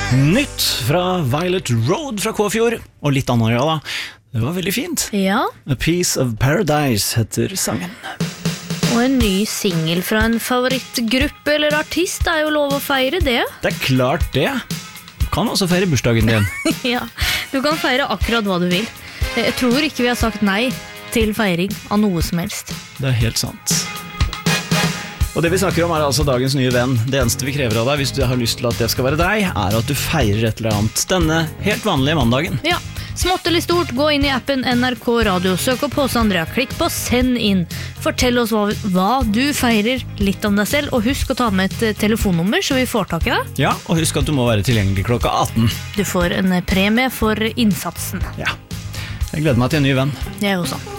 Nytt fra Violet Road fra Kåfjord, og litt annet da. Det var veldig fint. Ja. A Piece of Paradise heter sangen. Og en ny single fra en favorittgruppe eller artist er jo lov å feire det. Det er klart det. Du kan også feire bursdagen din. Ja, du kan feire akkurat hva du vil. Jeg tror ikke vi har sagt nei til feiring av noe som helst. Det er helt sant. Og det vi snakker om er altså dagens nye venn. Det eneste vi krever av deg, hvis du har lyst til at det skal være deg, er at du feirer et eller annet denne helt vanlige mandagen. Ja, smått eller stort, gå inn i appen NRK Radio, søk opp Påse Andrea, klikk på send inn. Fortell oss hva du feirer, litt om deg selv, og husk å ta med et telefonnummer så vi får tak i deg. Ja, og husk at du må være tilgjengelig klokka 18. Du får en premie for innsatsen. Ja, jeg gleder meg til en ny venn. Jeg også.